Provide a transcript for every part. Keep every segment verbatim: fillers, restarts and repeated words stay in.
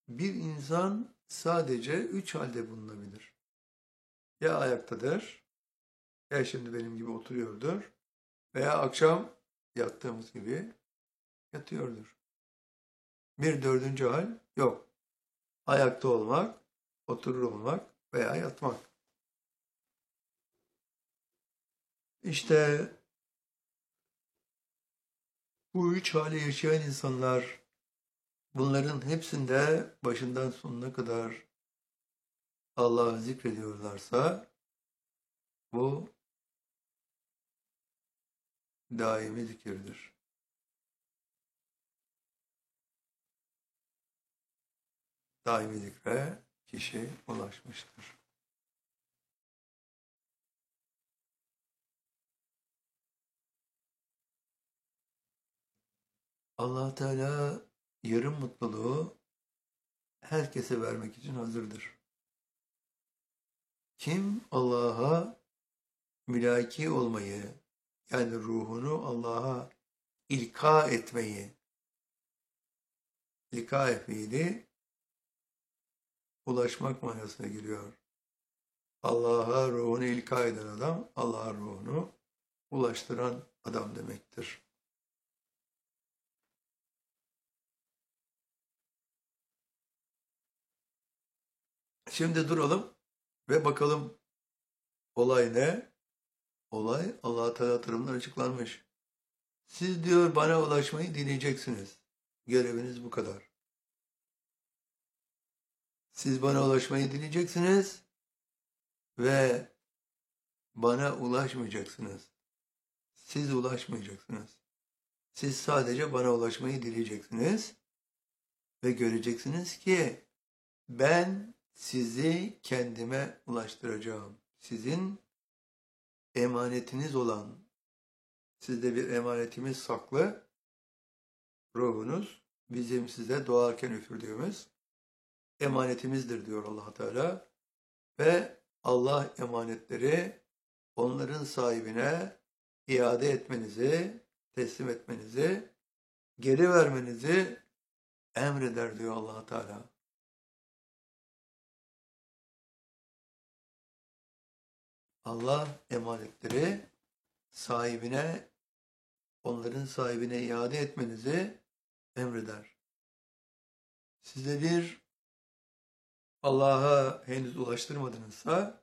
Bir insan sadece üç halde bulunabilir. Ya ayaktadır, ya şimdi benim gibi oturuyordur veya akşam yattığımız gibi yatıyordur. Bir dördüncü hal yok. Ayakta olmak, oturur olmak veya yatmak. İşte bu üç hali yaşayan insanlar bunların hepsinde başından sonuna kadar Allah'ı zikrediyorlarsa bu daimi zikirdir. Daimi zikre kişi ulaşmıştır. Allah Teala yarım mutluluğu herkese vermek için hazırdır. Kim Allah'a mülaki olmayı, yani ruhunu Allah'a ilka etmeyi, ilka fiili ulaşmak manasına geliyor. Allah'a ruhunu ilka eden adam, Allah'a ruhunu ulaştıran adam demektir. Şimdi duralım ve bakalım olay ne? Olay Allah Teala tarafından açıklanmış. Siz diyor bana ulaşmayı dileyeceksiniz. Göreviniz bu kadar. Siz bana ulaşmayı dileyeceksiniz ve bana ulaşmayacaksınız. Siz ulaşmayacaksınız. Siz sadece bana ulaşmayı dileyeceksiniz ve göreceksiniz ki ben sizi kendime ulaştıracağım. Sizin emanetiniz olan, sizde bir emanetimiz saklı, ruhunuz bizim size doğarken üfürdüğümüz emanetimizdir diyor Allah Teala. Ve Allah emanetleri onların sahibine iade etmenizi, teslim etmenizi, geri vermenizi emreder diyor Allah Teala. Allah emanetleri sahibine, onların sahibine iade etmenizi emreder. Size bir Allah'a henüz ulaştırmadınızsa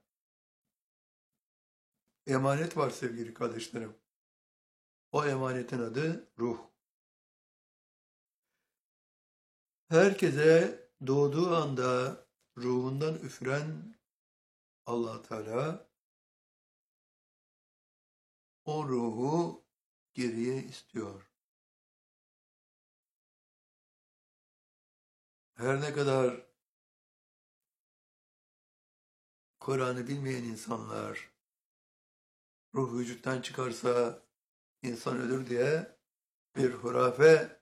emanet var sevgili kardeşlerim. O emanetin adı ruh. Herkese doğduğu anda ruhundan üfüren Allah Teala o ruhu geriye istiyor. Her ne kadar Kur'an'ı bilmeyen insanlar ruh vücuttan çıkarsa insan ölür diye bir hurafe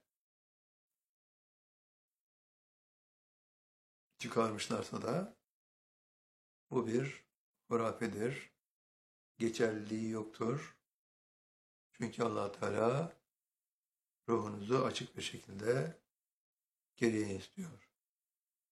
çıkarmışlarsa da bu bir hurafedir. Geçerliliği yoktur. Çünkü Allah Teala ruhunuzu açık bir şekilde geriye istiyor.